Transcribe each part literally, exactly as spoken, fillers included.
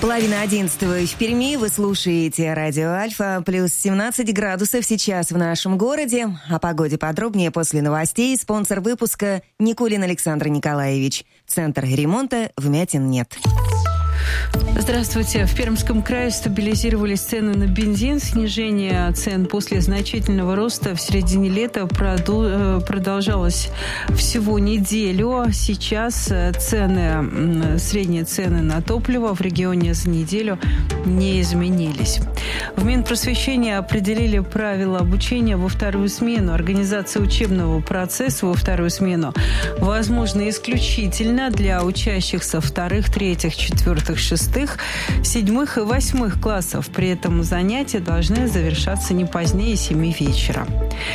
Половина одиннадцатого в Перми. Вы слушаете радио Альфа. Плюс семнадцать градусов сейчас в нашем городе. О погоде подробнее после новостей. Спонсор выпуска Никулин Александр Николаевич. Центр ремонта «Вмятин нет». Здравствуйте. В Пермском крае стабилизировались цены на бензин. Снижение цен после значительного роста в середине лета продолжалось всего неделю. Сейчас цены, средние цены на топливо в регионе за неделю не изменились. В Минпросвещении определили правила обучения во вторую смену. Организация учебного процесса во вторую смену возможна исключительно для учащихся вторых, третьих, четвертых, шестых, седьмых и восьмых классов. При этом занятия должны завершаться не позднее семи вечера.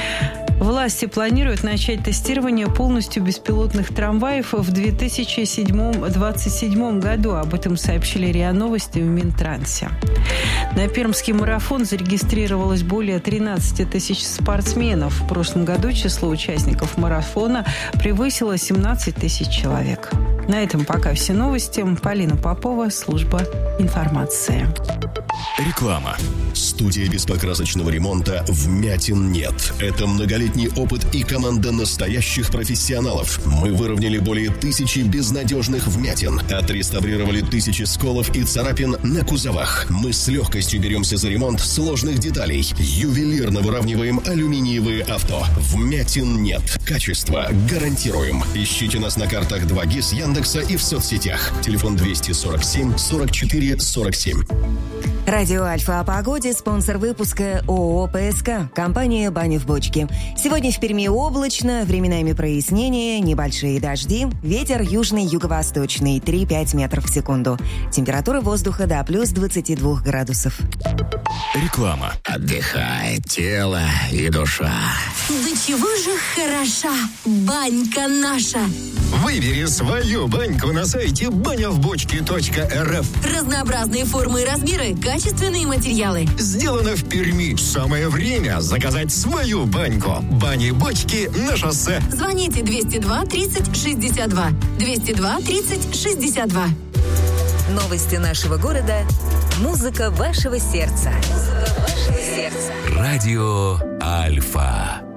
Власти планируют начать тестирование полностью беспилотных трамваев в две тысячи двадцать седьмом году. Об этом сообщили РИА Новости в Минтрансе. На Пермский марафон зарегистрировалось более тринадцати тысяч спортсменов. В прошлом году число участников марафона превысило семнадцать тысяч человек. На этом пока все новости. Полина Попова, служба информации. Реклама. Студия беспокрасочного ремонта «Вмятин нет». Это многолетний опыт и команда настоящих профессионалов. Мы выровняли более тысячи безнадежных вмятин, отреставрировали тысячи сколов и царапин на кузовах. Мы с легкостью беремся за ремонт сложных деталей. Ювелирно выравниваем алюминиевые авто. «Вмятин нет». Качество гарантируем. Ищите нас на картах два гис Яндекса и в соцсетях. Телефон двести сорок семь сорок четыре сорок семь. Радио Альфа о погоде. Спонсор выпуска ООО ПСК. Компания «Баня в бочке». Сегодня в Перми облачно, временами прояснения, небольшие дожди. Ветер южный, юго-восточный, три-пять метров в секунду. Температура воздуха до плюс двадцати двух градусов. Реклама. Отдыхает тело и душа. Да чего же хороша банька наша. Выбери свою баньку на сайте баня в бочке точка эр эф. Разнообразные формы и размеры, качественные материалы. Сделано в Перми. Самое время заказать свою баньку. Бани-бочки на шоссе. Звоните двести два тридцать шестьдесят два. двести два тридцать шестьдесят два. Новости нашего города. Музыка вашего сердца. Музыка вашего сердца. Радио Альфа.